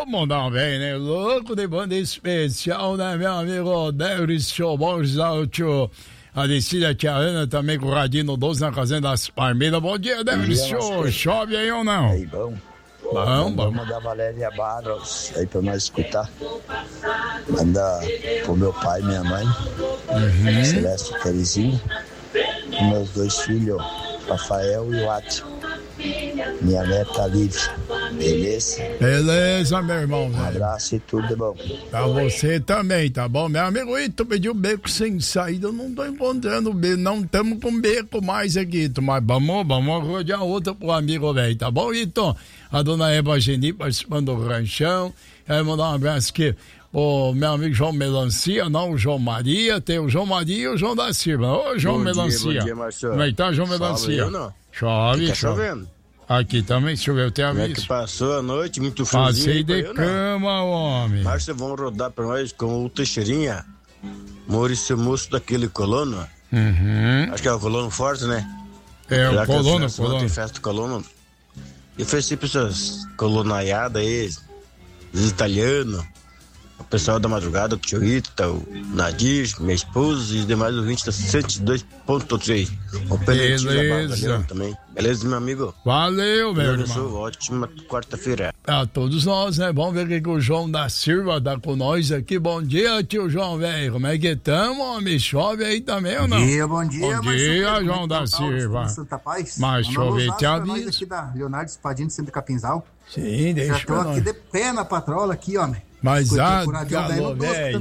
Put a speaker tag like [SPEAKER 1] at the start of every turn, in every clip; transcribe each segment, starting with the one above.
[SPEAKER 1] mandar bem, né? Louco de banda especial, né, meu amigo Deurison Borges, a Decília Tia Ana também com o Radinho 12 na Casinha das Palmeiras. Bom dia, Deurison. Chove aí ou não?
[SPEAKER 2] Aí, bom. Vamos mandar Valéria Barros aí pra nós escutar. Manda pro meu pai e minha mãe, Celeste e Terezinha, e meus 2 filhos, Rafael e Watson. Minha neta Lívia, beleza?
[SPEAKER 1] Beleza, meu irmão.
[SPEAKER 2] Um abraço e tudo de bom.
[SPEAKER 1] Pra você também, tá bom? Meu amigo Ito pediu beco sem saída, eu não tô encontrando beco, não estamos com beco mais aqui, Ito, mas vamos rodear outra pro amigo velho, tá bom, Ito? A dona Eva Geni participando do ranchão, aí mandar um abraço aqui o meu amigo João Melancia, não o João Maria, tem o João Maria e o João da Silva. Ô, João Melancia.
[SPEAKER 3] Bom dia, Marcelo.
[SPEAKER 1] Como é que tá, João Melancia? Chove,
[SPEAKER 3] tá
[SPEAKER 1] chove.
[SPEAKER 3] chovendo.
[SPEAKER 1] Aqui também choveu, tem
[SPEAKER 3] Como é
[SPEAKER 1] aviso.
[SPEAKER 3] que passou a noite? Muito friozinho.
[SPEAKER 1] Passei de cama, homem.
[SPEAKER 3] Mas vocês vão rodar pra nós com o Teixeirinha, Maurício Moço daquele colono. Acho que é o colono forte, né?
[SPEAKER 1] É, o colono.
[SPEAKER 3] Tem festa do colono. E foi sempre essas colonaiadas aí, os italianos, o pessoal da madrugada, o tio Rita, o Nadir, minha esposa e os demais ouvintes da 102.3. O
[SPEAKER 1] Beleza.
[SPEAKER 3] Também. Beleza, meu amigo?
[SPEAKER 1] Valeu, meu irmão.
[SPEAKER 3] Ótima quarta-feira.
[SPEAKER 1] A todos nós, né? Vamos ver o que o João da Silva tá com nós aqui. Bom dia, tio João, velho. Como é que estamos, homem? Chove aí também ou não?
[SPEAKER 4] Bom dia,
[SPEAKER 1] Bom dia, João da Silva.
[SPEAKER 4] Santa Paz.
[SPEAKER 1] Mas chove, te aviso.
[SPEAKER 4] Aqui da Leonardo Espadinho, do Centro de Capinzal.
[SPEAKER 1] Sim, deixa eu
[SPEAKER 4] Já tô aqui de pé na patrola aqui, homem.
[SPEAKER 1] Mas
[SPEAKER 4] galô,
[SPEAKER 1] velho,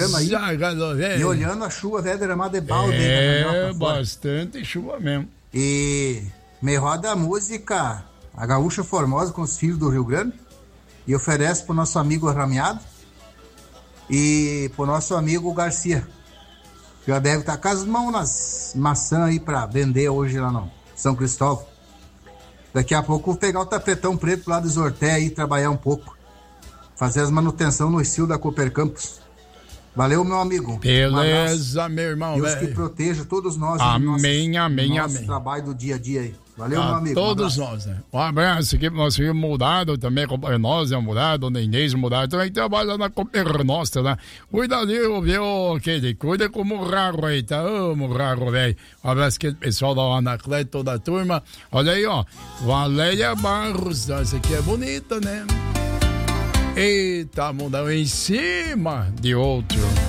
[SPEAKER 4] e olhando a chuva, velho, derramada de balde.
[SPEAKER 1] Bastante chuva mesmo.
[SPEAKER 4] E me roda a música A Gaúcha Formosa com os Filhos do Rio Grande e oferece pro nosso amigo Rameado e pro nosso amigo Garcia. Já deve estar com as mãos nas maçãs aí pra vender hoje lá no São Cristóvão. Daqui a pouco vou pegar o tapetão preto lá do Zorté aí, trabalhar um pouco. Fazer as manutenção no estilo da Cooper Campus. Valeu, meu amigo.
[SPEAKER 1] Beleza, meu irmão.
[SPEAKER 4] Deus que proteja todos nós.
[SPEAKER 1] Amém, amém.
[SPEAKER 4] Trabalho do dia a dia aí. Valeu, meu amigo.
[SPEAKER 1] Todos nós, né? Um abraço aqui pro nosso filho Murado, também acompanha nós, é Murado, Dona Inês Murado, também trabalha na Cooper Nostra, né? Cuida ali, viu, Kelly? Cuida com o Murrago aí, tá? Ô, Murrago, velho. Um abraço aqui pro pessoal da Anacleto, toda a turma. Olha aí, ó. Valéria Barros, essa aqui é bonita, né? Eita, mundão em cima de outro.